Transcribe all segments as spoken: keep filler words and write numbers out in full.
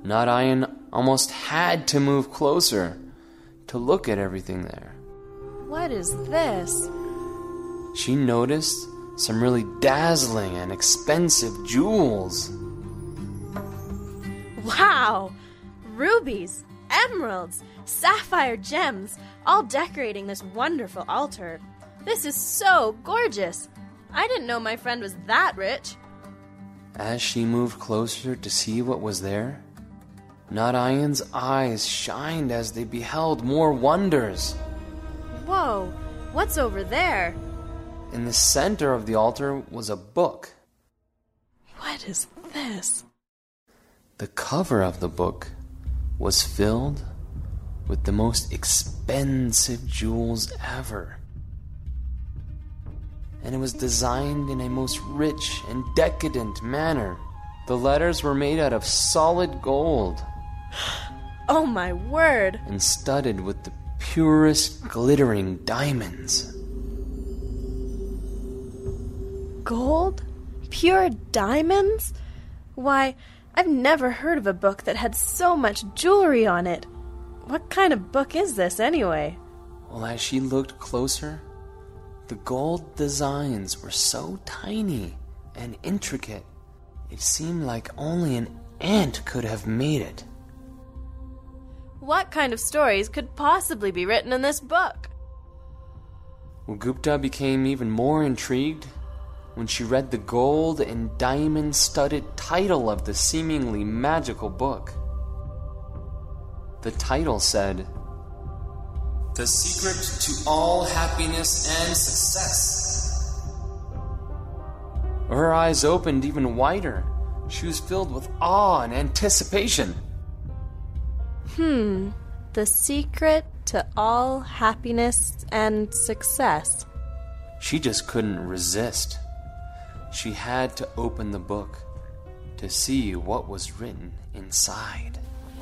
Narayan almost had to move closer to look at everything there. What is this? She noticed some really dazzling and expensive jewels. Wow! Rubies, emeralds, sapphire gems, all decorating this wonderful altar. This is so gorgeous. I didn't know my friend was that rich. As she moved closer to see what was there, Narayan's eyes shined as they beheld more wonders. Whoa, what's over there? In the center of the altar was a book. What is this? The cover of the book was filled with the most expensive jewels ever. And it was designed in a most rich and decadent manner. The letters were made out of solid gold. Oh my word! And studded with the purest glittering diamonds. Gold? Pure diamonds? Why, I've never heard of a book that had so much jewelry on it. What kind of book is this anyway? Well, as she looked closer, the gold designs were so tiny and intricate, it seemed like only an ant could have made it. What kind of stories could possibly be written in this book? Well, Gupta became even more intrigued when she read the gold and diamond-studded title of the seemingly magical book. The title said, "The Secret to All Happiness and Success." Her eyes opened even wider. She was filled with awe and anticipation. Hmm, the secret to all happiness and success. She just couldn't resist. She had to open the book to see what was written inside.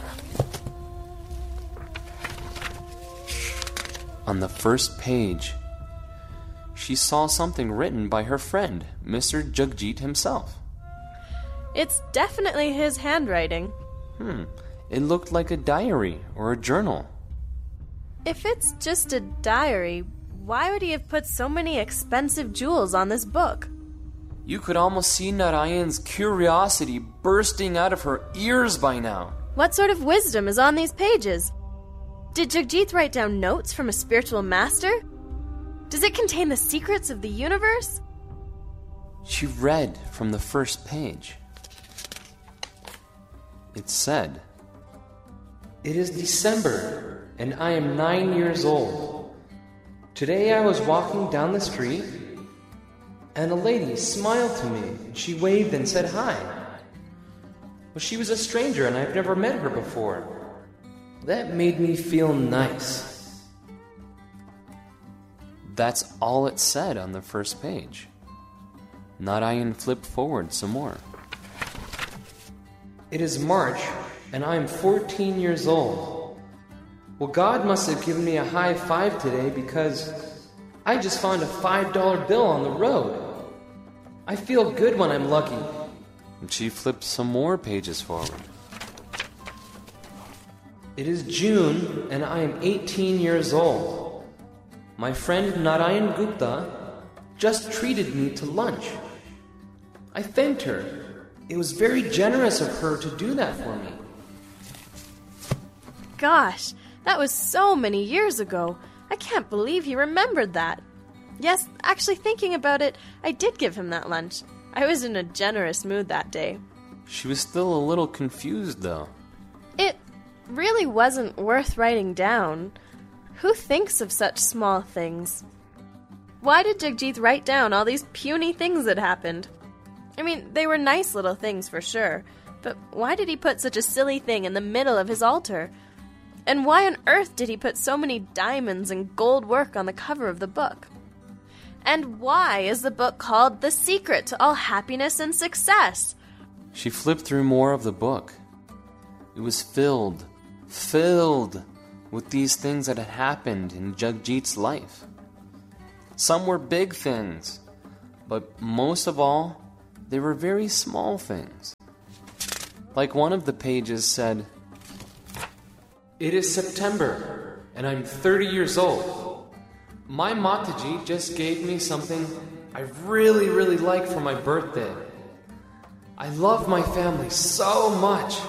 On the first page, she saw something written by her friend, Mister Jagjit himself. It's definitely his handwriting. Hmm, it looked like a diary or a journal. If it's just a diary, why would he have put so many expensive jewels on this book? You could almost see Narayan's curiosity bursting out of her ears by now. What sort of wisdom is on these pages? Did Jagjit write down notes from a spiritual master? Does it contain the secrets of the universe? She read from the first page. It said, "It is December, and I am nine years old. Today I was walking down the street, and a lady smiled to me. She waved and said hi. Well, she was a stranger, and I've never met her before. That made me feel nice." That's all it said on the first page. Narayan flipped forward some more. "It is March, and I am fourteen years old. Well, God must have given me a high five today because I just found a five dollar bill on the road. I feel good when I'm lucky." And she flipped some more pages forward. "It is June, and I am eighteen years old. My friend Narayan Gupta just treated me to lunch. I thanked her. It was very generous of her to do that for me." Gosh, that was so many years ago. I can't believe he remembered that. Yes, actually thinking about it, I did give him that lunch. I was in a generous mood that day. She was still a little confused, though. It really wasn't worth writing down. Who thinks of such small things? Why did Jagjit write down all these puny things that happened? I mean, they were nice little things for sure, but why did he put such a silly thing in the middle of his altar? And why on earth did he put so many diamonds and gold work on the cover of the book? And why is the book called The Secret to All Happiness and Success? She flipped through more of the book. It was filled, filled with these things that had happened in Jagjit's life. Some were big things, but most of all, they were very small things. Like one of the pages said, "It is September, and I'm thirty years old. My Mataji just gave me something I really, really like for my birthday. I love my family so much."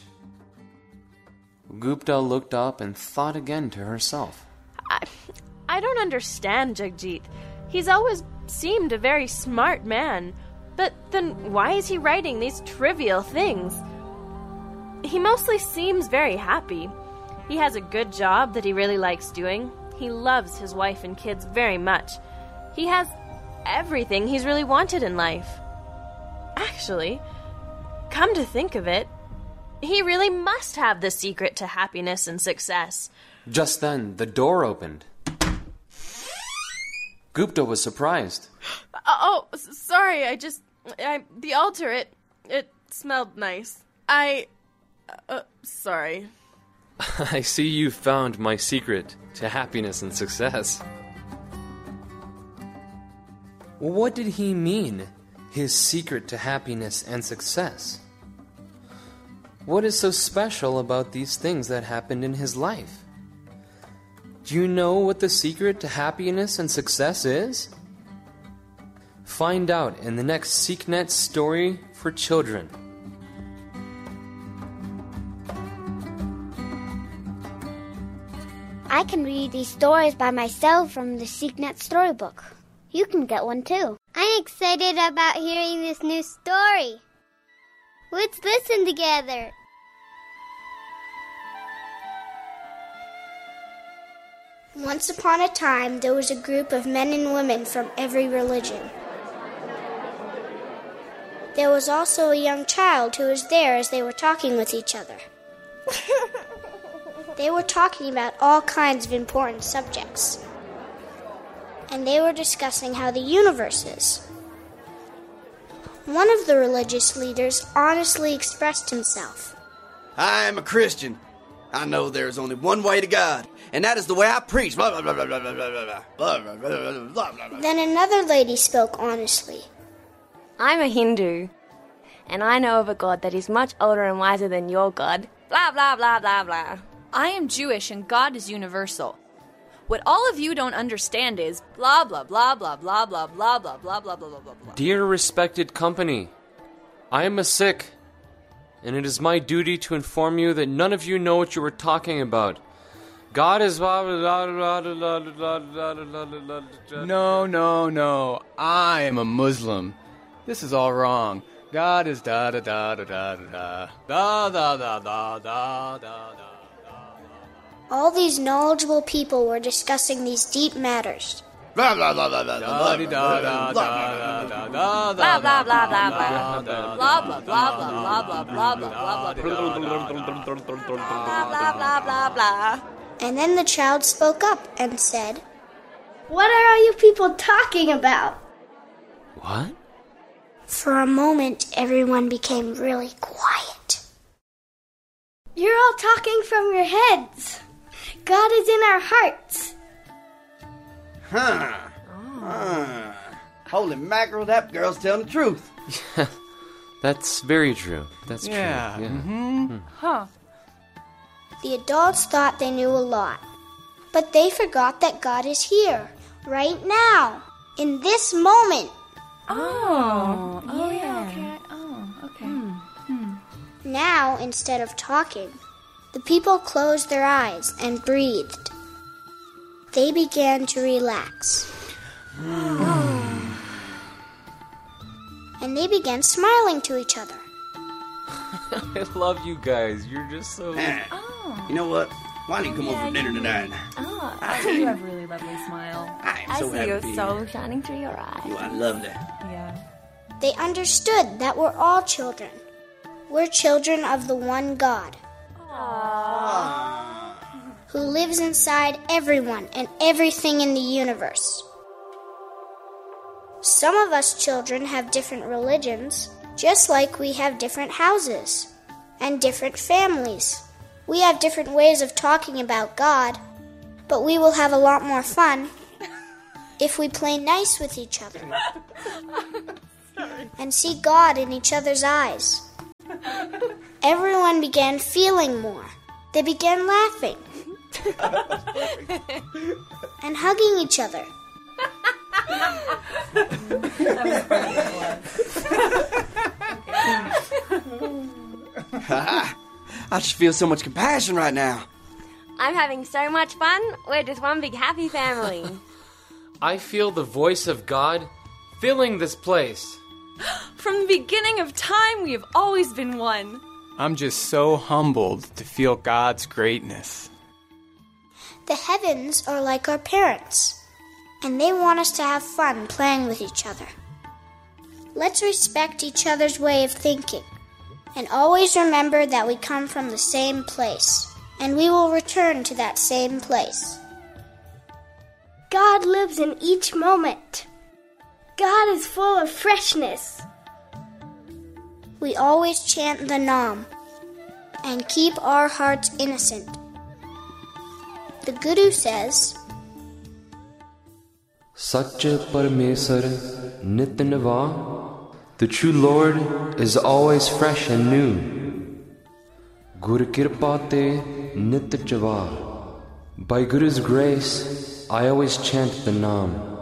Gupta looked up and thought again to herself. I, I don't understand Jagjit. He's always seemed a very smart man. But then why is he writing these trivial things? He mostly seems very happy. He has a good job that he really likes doing. He loves his wife and kids very much. He has everything he's really wanted in life. Actually, come to think of it, he really must have the secret to happiness and success. Just then, the door opened. Gupta was surprised. Oh, oh sorry, I just... I, the altar, it... it smelled nice. I... Uh, sorry. I see you found my secret to happiness and success. What did he mean, his secret to happiness and success? What is so special about these things that happened in his life? Do you know what the secret to happiness and success is? Find out in the next SeekNet story for children. I can read these stories by myself from the SeekNet storybook. You can get one too. I'm excited about hearing this new story. Let's listen together. Once upon a time, there was a group of men and women from every religion. There was also a young child who was there as they were talking with each other. They were talking about all kinds of important subjects. And they were discussing how the universe is. One of the religious leaders honestly expressed himself. I am a Christian. I know there is only one way to God, and that is the way I preach. Blah, blah, blah, blah, blah, blah, blah, blah, blah, blah, blah, blah. Then another lady spoke honestly. I'm a Hindu, and I know of a God that is much older and wiser than your God. Blah, blah, blah, blah, blah. I am Jewish, and God is universal. What all of you don't understand is blah, blah, blah, blah, blah, blah, blah, blah, blah, blah, blah, blah, blah. Dear respected company, I am a Sikh, and it is my duty to inform you that none of you know what you were talking about. God is... No, no, no. I am a Muslim. This is all wrong. God is da da da da da da da da da da da da da. All these knowledgeable people were discussing these deep matters. Blah, blah, blah, blah, blah, blah, Da da da da da da da Blah, blah, blah, blah, blah. Blah, blah, blah, blah, blah, blah, blah, blah, blah, blah, Blah, blah, blah, blah. And then the child spoke up and said, "What are all you people talking about?" What? For a moment, everyone became really quiet. You're all talking from your heads. God is in our hearts. Huh. Huh. Holy mackerel, that girl's telling the truth. That's very true. That's Yeah. true. Yeah. Mm-hmm. Huh. The adults thought they knew a lot, but they forgot that God is here, right now, in this moment. Oh. Oh, yeah. Okay. Oh, okay. Now, instead of talking, the people closed their eyes and breathed. They began to relax. And they began smiling to each other. I love you guys. You're just so... Ah, You know what? Why don't you come over for dinner tonight? Oh, I think you have a really lovely smile. I am I so see happy your to be soul here. shining through your eyes. Oh, I love that. Yeah. They understood that we're all children. We're children of the one God, who lives inside everyone and everything in the universe. Some of us children have different religions, just like we have different houses and different families. We have different ways of talking about God, but we will have a lot more fun if we play nice with each other and see God in each other's eyes everyone began feeling more. They began laughing and hugging each other. I just feel so much compassion right now. I'm having so much fun. We're just one big happy family. I feel the voice of God filling this place. From the beginning of time, we have always been one. I'm just so humbled to feel God's greatness. The heavens are like our parents, and they want us to have fun playing with each other. Let's respect each other's way of thinking, and always remember that we come from the same place, and we will return to that same place. God lives in each moment. God is full of freshness. We always chant the Nam and keep our hearts innocent. The Guru says, Satya Paramesar Nit Nava. The true Lord is always fresh and new. Guru Kirpa Te Nit Java. By Guru's grace, I always chant the Nam.